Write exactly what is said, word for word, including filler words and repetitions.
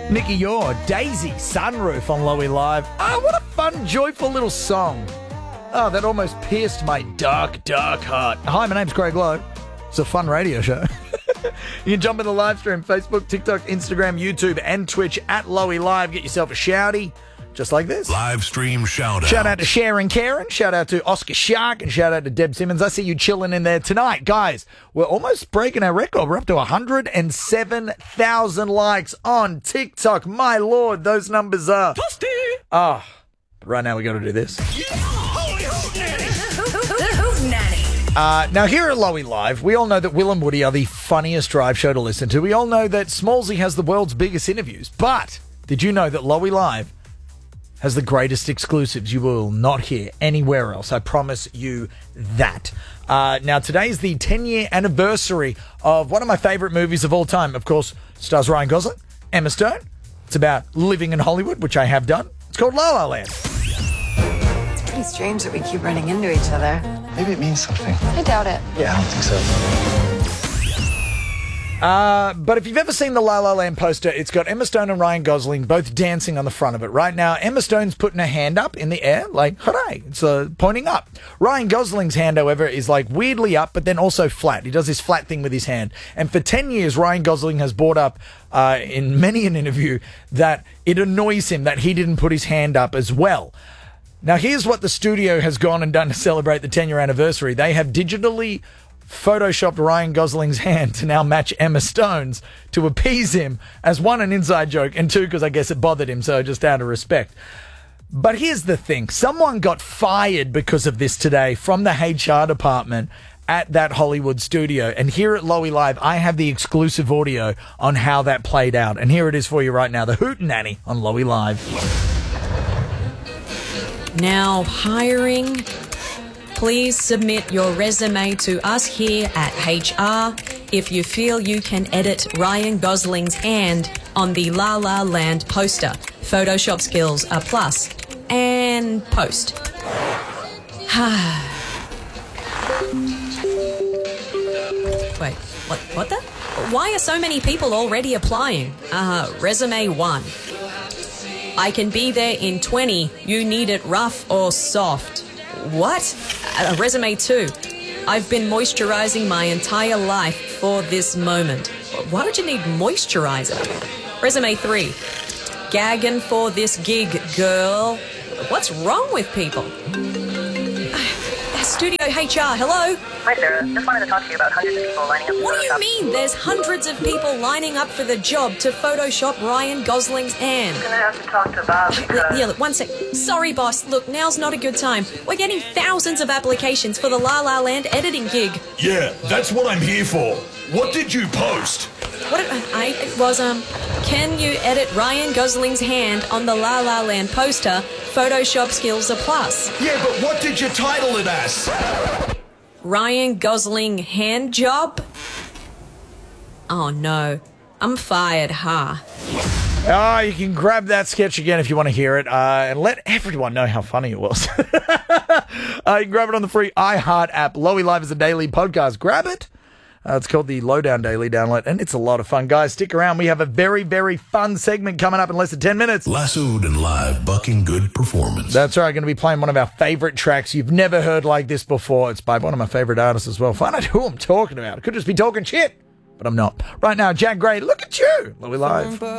Nicky Yor, Daisy, Sunroof on Lowy Live. Oh, what a fun, joyful little song. Oh, that almost pierced my dark, dark heart. Hi, my name's Craig Lowe. It's a fun radio show. You can jump in the live stream, Facebook, TikTok, Instagram, YouTube, and Twitch at Lowy Live. Get yourself a shouty, just like this. Live stream shout out. Shout out to Sharon Karen. Shout out to Oscar Shark. And shout out to Deb Simmons. I see you chilling in there tonight. Guys, we're almost breaking our record. We're up to one hundred seven thousand likes on TikTok. My Lord, those numbers are... Toasty! Ah, oh, right now we got to do this. Yeah. Holy Hoot Nanny! Hoot Nanny! Uh, now, here at Lowy Live, we all know that Will and Woody are the funniest drive show to listen to. We all know that Smallsy has the world's biggest interviews. But did you know that Lowy Live has the greatest exclusives you will not hear anywhere else? I promise you that. Uh, now, today is the ten-year anniversary of one of my favorite movies of all time. Of course, stars Ryan Gosling, Emma Stone. It's about living in Hollywood, which I have done. It's called La La Land. It's pretty strange that we keep running into each other. Maybe it means something. I doubt it. Yeah, I don't think so. Uh, but if you've ever seen the La La Land poster, it's got Emma Stone and Ryan Gosling both dancing on the front of it. Right now, Emma Stone's putting her hand up in the air, like, hooray, it's uh, pointing up. Ryan Gosling's hand, however, is like weirdly up, but then also flat. He does this flat thing with his hand. And for ten years, Ryan Gosling has brought up uh, in many an interview that it annoys him that he didn't put his hand up as well. Now, here's what the studio has gone and done to celebrate the ten-year anniversary. They have digitally photoshopped Ryan Gosling's hand to now match Emma Stone's to appease him, as one, an inside joke, and two, because I guess it bothered him, so just out of respect. But here's the thing. Someone got fired because of this today from the H R department at that Hollywood studio. And here at Lowy Live, I have the exclusive audio on how that played out. And here it is for you right now. The Hoot Nanny on Lowy Live. Now hiring. Please submit your resume to us here at H R if you feel you can edit Ryan Gosling's hand on the La La Land poster. Photoshop skills are plus. And post. Wait, what, what the? Why are so many people already applying? Uh, resume one. I can be there in twenty. You need it rough or soft. What? Uh, resume two. I've been moisturizing my entire life for this moment. Why would you need moisturizer? Resume three. Gagging for this gig, girl. What's wrong with people? Studio H R, hello? Hi, Sarah. Just wanted to talk to you about hundreds of people lining up for What do you Photoshop. mean there's hundreds of people lining up for the job to Photoshop Ryan Gosling's hand? I'm gonna have to talk to Bob because... Yeah, look, one sec. Sorry, boss. Look, now's not a good time. We're getting thousands of applications for the La La Land editing gig. Yeah, that's what I'm here for. What did you post? What it, I it was, um, can you edit Ryan Gosling's hand on the La La Land poster? Photoshop skills are plus. Yeah, but what did you title it as? Ryan Gosling hand job? Oh no, I'm fired, huh? Ah, you can grab that sketch again if you want to hear it, uh, and let everyone know how funny it was. uh, you can grab it on the free iHeart app. Lowy Live is a daily podcast. Grab it. Uh, it's called the Lowdown Daily Download, and it's a lot of fun. Guys, stick around. We have a very, very fun segment coming up in less than ten minutes. Lassoed and live, bucking good performance. That's right. Going to be playing one of our favorite tracks you've never heard like this before. It's by one of my favorite artists as well. Find out who I'm talking about. I could just be talking shit, but I'm not. Right now, Jack Gray, look at you. Lowy Live.